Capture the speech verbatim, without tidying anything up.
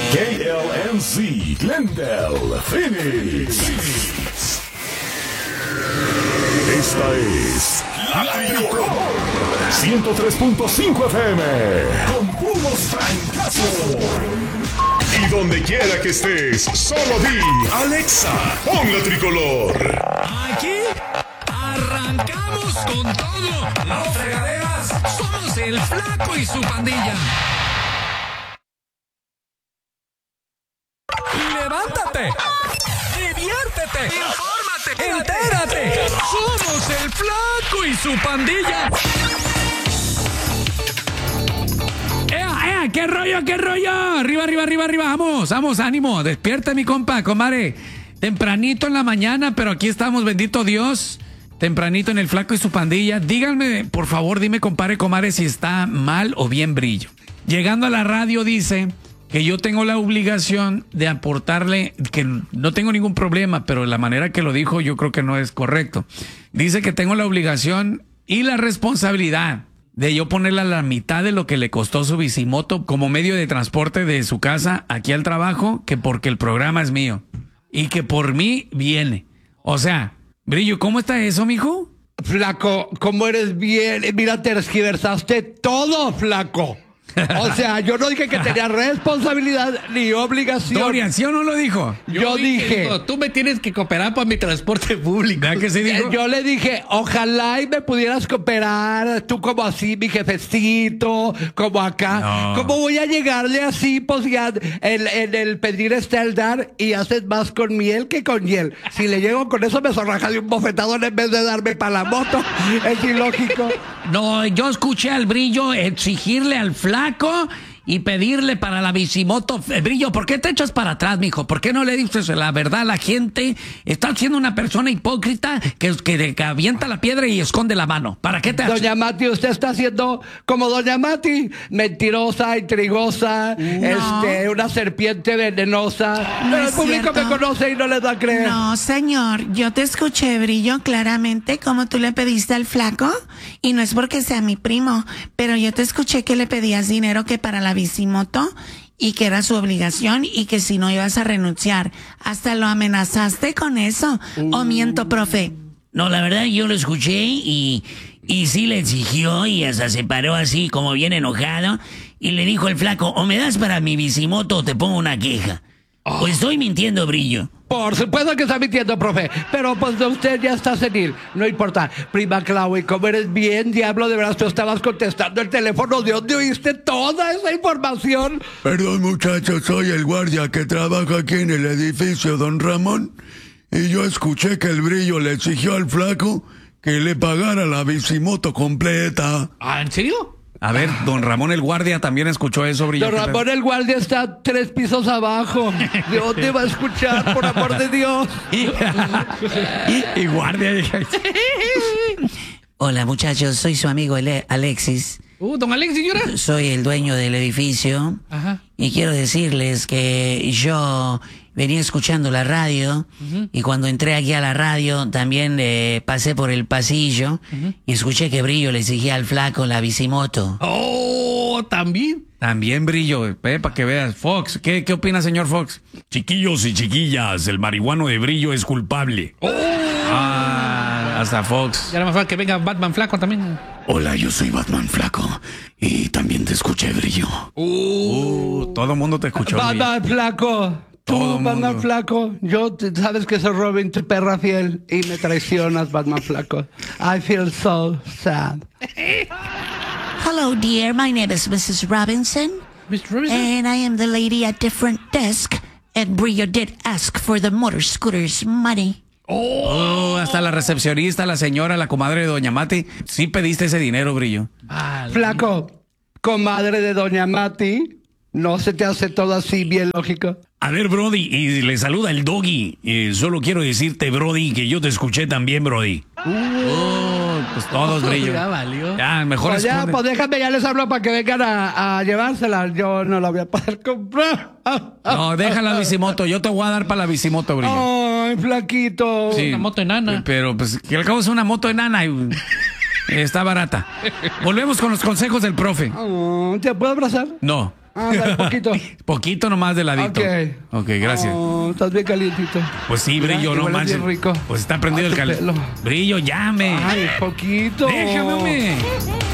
K L M C, Glendale, Phoenix. Esta es La Tricolor ciento tres punto cinco F M con puros francazos. Y donde quiera que estés, solo di Alexa, pon La Tricolor. Aquí arrancamos con todo. No fregaderas, somos el Flaco y su pandilla. Levántate, diviértete, infórmate, entérate. Somos el Flaco y su pandilla. ¡Ea, ea! ¡Qué rollo, qué rollo! Arriba, arriba, arriba, arriba. Vamos, vamos, ánimo. Despierta, mi compa, comadre. Tempranito en la mañana, pero aquí estamos, bendito Dios. Tempranito en el Flaco y su pandilla. Díganme, por favor, dime, compadre, comadre, si está mal o bien Brillo. Llegando a la radio dice que yo tengo la obligación de aportarle, que no tengo ningún problema, pero la manera que lo dijo yo creo que no es correcto. Dice que tengo la obligación y la responsabilidad de yo ponerle a la mitad de lo que le costó su bicimoto como medio de transporte de su casa aquí al trabajo, que porque el programa es mío y que por mí viene. O sea, Brillo, ¿cómo está eso, mijo? Flaco, ¿cómo eres bien? Mira, tergiversaste todo, flaco. O sea, yo no dije que tenía responsabilidad ni obligación. Dorian, ¿sí o no lo dijo? Yo, yo dije, digo, tú me tienes que cooperar para mi transporte público. ¿Verdad que sí dijo? Yo le dije, ojalá y me pudieras cooperar, tú como así, mi jefecito, como acá. No. ¿Cómo voy a llegarle así, pues ya en, en el pedir está el dar y haces más con miel que con hiel? Si le llego con eso me zorraja de un bofetadón en vez de darme para la moto. Es ilógico. No, yo escuché al Brillo exigirle al Flaco y pedirle para la bicimoto. Brillo, ¿por qué te echas para atrás, mijo? ¿Por qué no le dices la verdad a la gente? Estás siendo una persona hipócrita que, que, que avienta la piedra y esconde la mano. ¿Para qué te haces? Doña Mati, usted está haciendo como Doña Mati, mentirosa, intrigosa, No. este, una serpiente venenosa. No Pero el es público cierto. me conoce y no les va a creer. No, señor, yo te escuché, Brillo, claramente como tú le pediste al Flaco, y no es porque sea mi primo, pero yo te escuché que le pedías dinero que para la bicimoto y que era su obligación y que si no ibas a renunciar. Hasta lo amenazaste con eso. ¿O miento, profe? No, la verdad yo lo escuché y, y sí le exigió y hasta se paró así como bien enojado y le dijo el Flaco, o me das para mi bicimoto o te pongo una queja. Oh. ¿O estoy mintiendo, Brillo? Por supuesto que está mintiendo, profe. Pero pues usted ya está senil. No importa. Prima Chloe, como eres bien, diablo, de veras tú estabas contestando el teléfono. ¿De dónde oíste toda esa información? Perdón, muchachos, soy el guardia que trabaja aquí en el edificio Don Ramón. Y yo escuché que el Brillo le exigió al Flaco que le pagara la bicimoto completa. ¿Ah, en serio? A ver, don Ramón el guardia también escuchó eso, Brillo. Don Ramón el guardia está tres pisos abajo. ¿De dónde va a escuchar, por amor de Dios? Y, y, y guardia. Hola, muchachos, soy su amigo Ale- Alexis. Uh, don Alexis, ¿llora? Soy el dueño del edificio. Ajá. Y quiero decirles que yo venía escuchando la radio uh-huh. y cuando entré aquí a la radio también eh, pasé por el pasillo uh-huh. y escuché que Brillo le exigía al Flaco la bicimoto. Oh, ¿también? También Brillo, eh, para que veas. Fox, ¿qué, ¿qué opina, señor Fox? Chiquillos y chiquillas, el marihuano de Brillo es culpable. Oh. Ah, hasta Fox. Ya no me falta que venga Batman Flaco también. Hola, yo soy Batman Flaco. Y también te escuché, Brillo. Uh, todo el mundo te escuchó. Batman Flaco. Todo Tú, Batman mundo. Flaco. Yo, te- sabes que soy Robin, tu perra fiel. Y me traicionas, Batman Flaco. I feel so sad. Hello, dear. My name is Missus Robinson. mister Robinson. And I am the lady at different desk. And Brillo did ask for the motor scooter's money. Oh, hasta la recepcionista, la señora, la comadre de Doña Mati. Sí pediste ese dinero, Brillo. Ah, Flaco, comadre de Doña Mati, ¿no se te hace todo así bien lógico? A ver, Brody, y le saluda el Doggy. Eh, solo quiero decirte, Brody, que yo te escuché también, Brody. Oh, pues todos, Brillo. ya valió. Ya, mejor Pues ya, esconde. pues déjame, ya les hablo para que vengan a, a llevársela. Yo no la voy a poder comprar. No, deja la bicimoto. Yo te voy a dar para la bicimoto, Brillo. Ay, flaquito. Sí. Una moto enana. Pero, pues, que al cabo es una moto enana y está barata. Volvemos con los consejos del profe. Oh, ¿te puedo abrazar? No. Ah, dale, poquito. Poquito nomás de ladito. Ok. Ok, gracias. Oh, estás bien calientito. Pues sí, Brillo, Mira, no que hueles manches. bien rico. Pues está prendido Ay, el tu calor. pelo. Brillo, llame. Ay, poquito. Déjame, hombre.